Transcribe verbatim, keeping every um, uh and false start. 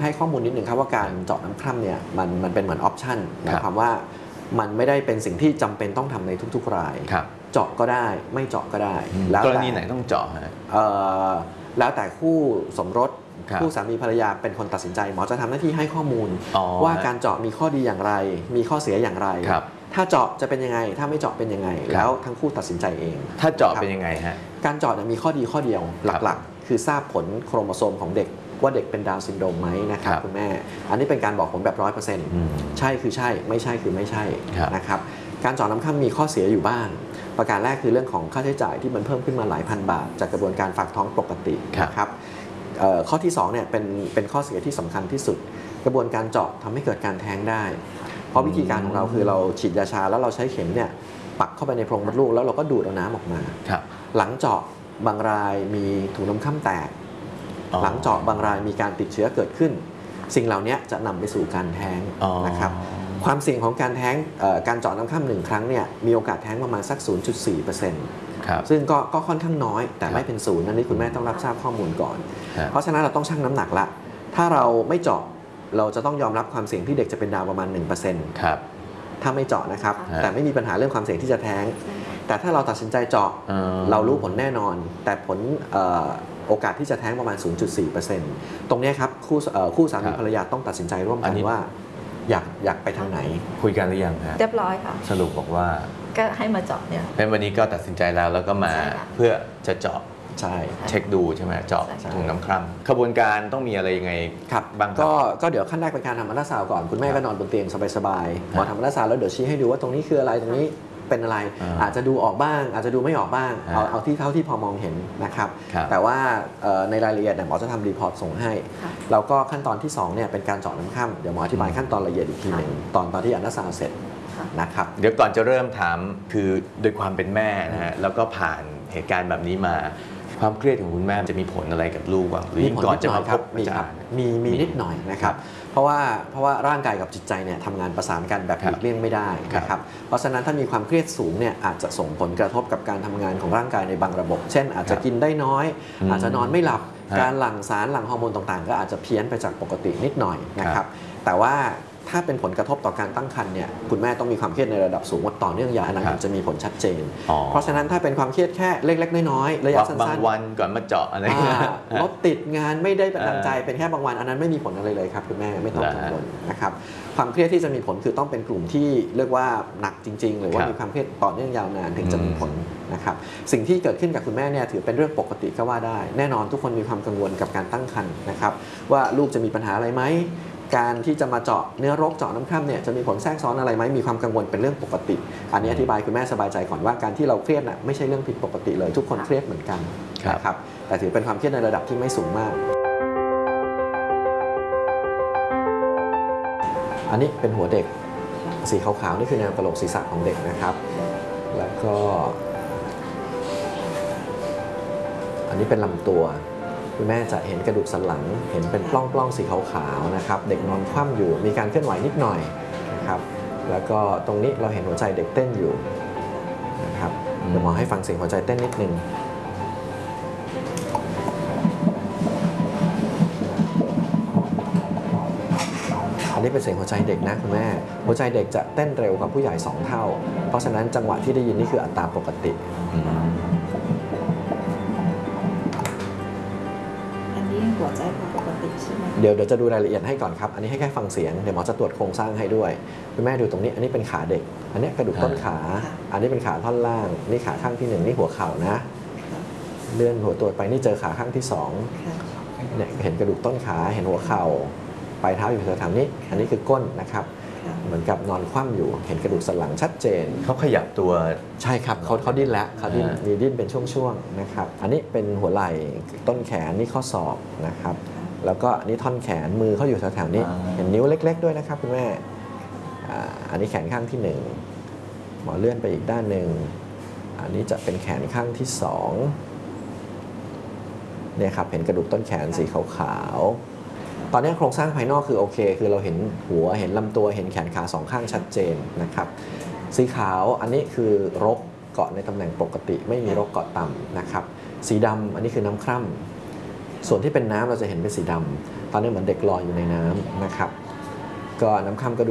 ให้ข้อมูลนิดนึงครับว่าการเจาะน้ำคร่ำเนี่ยมันมันเป็นเหมือนออปชั่นหมายความว่ามันไม่ได้เป็นสิ่งที่จำเป็นต้องทำในทุกๆรายเจาะก็ได้ไม่เจาะก็ได้แล้วกรณีไหนต้องเจาะฮะแล้วแต่คู่สมรสคู่สามีภรรยาเป็นคนตัดสินใจหมอจะทำหน้าที่ให้ข้อมูลว่าการเจาะมีข้อดีอย่างไรมีข้อเสียอย่างไรถ้าเจาะจะเป็นยังไงถ้าไม่เจาะเป็นยังไงแล้วทั้งคู่ตัดสินใจเองถ้าเจาะเป็นยังไงฮะการเจาะมีข้อดีข้อเดียวหลักๆคือทราบผลโครโมโซมของเด็กว่าเด็กเป็นดาวน์ซินโดรมไหมนะครับคุณแม่อันนี้เป็นการบอกผลแบบร้อยเปอร์เซ็นต์ใช่คือใช่ไม่ใช่คือไม่ใช่นะครับการเจาะน้ำคร่ำมีข้อเสียอยู่บ้างประการแรกคือเรื่องของค่าใช้จ่ายที่มันเพิ่มขึ้นมาหลายพันบาทจากกระบวนการฝากท้องปกตินะครับข้อที่สองเนี่ยเป็นเป็นข้อเสียที่สำคัญที่สุดกระบวนการเจาะทำให้เกิดการแท้งได้เพราะวิธีการของเราคือเราฉีดยาชาแล้วเราใช้เข็มเนี่ยปักเข้าไปในโพรงมดลูกแล้วเราก็ดูดเอาน้ำออกมาหลังเจาะบางรายมีถุงน้ำคร่ำแตกหลังเจาะบางรายมีการติดเชื้อเกิดขึ้นสิ่งเหล่านี้จะนำไปสู่การแท้งนะครับความเสี่ยงของการแท้งการเจาะน้ำคร่ำหนึ่งครั้งเนี่ยมีโอกาสแท้งประมาณสัก ศูนย์จุดสี่เปอร์เซ็นต์ ซึ่งก็ก็ค่อนข้างน้อยแต่ไม่เป็นศูนย์นั่นนี่คุณแม่ต้องรับทราบข้อมูลก่อนเพราะฉะนั้นเราต้องชั่งน้ำหนักละถ้าเราไม่เจาะเราจะต้องยอมรับความเสี่ยงที่เด็กจะเป็นดาวประมาณ หนึ่งเปอร์เซ็นต์ ครับถ้าไม่เจาะนะครับแต่ไม่มีปัญหาเรื่องความเสี่ยงที่จะแท้งแต่ถ้าเราตัดสินใจเจาะเรารู้ผลแน่นอนแต่ผลโอกาสที่จะแท้งประมาณ ศูนย์จุดสี่เปอร์เซ็นต์ ตรงนี้ครับคู่คู่สามีภรรยาต้องตัดสินใจร่วมกันว่าอยากอยากไปทางไหนคุยกันหรือยังฮะเรียบร้อยค่ะสรุปบอกว่าก็ให้มาเจาะเนี่ยเป็นวันนี้ก็ตัดสินใจแล้วแล้วก็มาเพื่อจะเจาะใช่เช็คดูใช่ไหมเจาะถุงน้ำคร่ำขบวนการต้องมีอะไรยังไงครับบางก็ก็เดี๋ยวขั้นแรกเป็นการทำอัลตราซาวด์ก่อนคุณแม่ก็นอนบนเตียงสบายๆหมอทำอัลตราซาวด์แล้วเดี๋ยวชี้ให้ดูว่าตรงนี้คืออะไรตรงนี้เป็นอะไรอาจจะดูออกบ้างอาจจะดูไม่ออกบ้างเอาเอาที่เท่าที่พอมองเห็นนะครับแต่ว่าในรายละเอียดหมอจะทำรีพอร์ตส่งให้แล้วก็ขั้นตอนที่สองเนี่ยเป็นการเจาะน้ำคร่ำเดี๋ยวหมออธิบายขั้นตอนละเอียดอีกทีหนึ่งตอนตอนที่อัลตราซาวด์เสร็จนะครับเดี๋ยวก่อนจะเริ่มถามคือโดยความเป็นแม่นะฮะแล้วก็ผ่านเหตุการณ์แบบนี้มาความเครียดของคุณแม่จะมีผลอะไรกับลูกบ้างหรือก่อนจะมาพบอาจารย์มีมีนิดหน่อยนะครับเพราะว่าเพราะว่าร่างกายกับจิตใจเนี่ยทำงานประสานกันแบบหลีกเลี่ยงไม่ได้นะครับเพราะฉะนั้นถ้ามีความเครียดสูงเนี่ยอาจจะส่งผลกระทบกับการทำงานของร่างกายในบางระบบ เช่นอาจจะกินได้น้อยอาจจะนอนไม่หลับการหลั่งสารหลั่งฮอร์โมนต่างๆก็อาจจะเพี้ยนไปจากปกตินิดหน่อยนะครับแต่ว่าถ้าเป็นผลกระทบต่อการตั้งครรภ์เนี่ยคุณแม่ต้องมีความเครียดในระดับสูงต่อเนื่องยาวนานถึงจะมีผลชัดเจนเพราะฉะนั้นถ้าเป็นความเครียดแค่เล็กๆน้อยๆระยะสั้นๆบางวันก่อนมาเจาะอะไรรถติดงานไม่ได้เป็นดังใจเป็นแค่บางวันอันนั้นไม่มีผลอะไรเลยครับคุณแม่ไม่ต้องกังวลนะครับความเครียดที่จะมีผลคือต้องเป็นกลุ่มที่เรียกว่าหนักจริงๆหรือว่ามีความเครียดต่อเนื่องยาวนานถึงจะมีผลนะครับสิ่งที่เกิดขึ้นกับคุณแม่เนี่ยถือเป็นเรื่องปกติก็ว่าได้แน่นอนทุกคนมีความกังวลกับการตั้งครรภ์นะครับว่าลูกจะมีปัญหาอะไรไหมการที่จะมาเจาะเนื้อรกเจาะน้ำคร่ำเนี่ยจะมีผลแทรกซ้อนอะไรไหมมีความกังวลเป็นเรื่องปกติอันนี้อธิบายคุณแม่สบายใจก่อนว่าการที่เราเครียดน่ะไม่ใช่เรื่องผิดปกติเลยทุกคนเครียดเหมือนกันนะครับแต่ถือเป็นความเครียดในระดับที่ไม่สูงมากอันนี้เป็นหัวเด็กสีขาวๆนี่คือแนวกะโหลกศีรษะของเด็กนะครับแล้วก็อันนี้เป็นลำตัวคุณแม่จะเห็นกระดูกสันหลังเห็นเป็นปล้องๆสีขาวๆนะครับเด็กนอนคว่ำอยู่มีการเคลื่อนไหวนิดหน่อยนะครับแล้วก็ตรงนี้เราเห็นหัวใจเด็กเต้นอยู่นะครับเดี๋ยวหมอให้ฟังเสียงหัวใจเต้นนิดนึงอันนี้เป็นเสียงหัวใจเด็กนะคุณแม่หัวใจเด็กจะเต้นเร็วกว่าผู้ใหญ่สองเท่าเพราะฉะนั้นจังหวะที่ได้ยินนี่คืออัตราปกติหัวใจปกติใช่ไหมเดี๋ยวเดี๋ยวจะดูรายละเอียดให้ก่อนครับอันนี้ให้แค่ฟังเสียงเดี๋ยวหมอจะตรวจโครงสร้างให้ด้วยคุณแม่ดูตรงนี้อันนี้เป็นขาเด็กอันนี้กระดูกต้นขาอันนี้เป็นขาท่อนล่างนี่ขาข้างที่หนึ่งนี่หัวเข่านะเลื่อนหัวตัวไปนี่เจอขาข้างที่สองเนี่ยเห็นกระดูกต้นขาเห็นหัวเข่าปลายเท้าอยู่แถวๆนี้อันนี้คือก้นนะครับเหมือนกับนอนคว่ำอยู่เห็นกระดูกสันหลังชัดเจนเขาขยับตัวใช่ครับเขาเขาดิ้นแล้วเขาดิ้นมีดิ้นเป็นช่วงๆนะครับอันนี้เป็นหัวไหล่ต้นแขนนี่ข้อศอกนะครับแล้วก็นี่ท่อนแขนมือเขาอยู่แถวๆนี้เห็นนิ้วเล็กๆด้วยนะครับคุณแม่อันนี้แขนข้างที่หนึ่งหมอเลื่อนไปอีกด้านหนึ่งอันนี้จะเป็นแขนข้างที่สองเนี่ยครับเห็นกระดูกต้นแขนสีขาวๆตอนนี้โครงสร้างภายนอกคือโอเคคือเราเห็นหัวเห็นลำตัวเห็นแขนขาสองข้างชัดเจนนะครับสีขาวอันนี้คือรกเกาะในตำแหน่งปกติไม่มีรกเกาะต่ำนะครับสีดำอันนี้คือน้ำคร่ำส่วนที่เป็นน้ำเราจะเห็นเป็นสีดำตอนนี้เหมือนเด็กลอยอยู่ในน้ำนะครับก็น้ำค่ำก็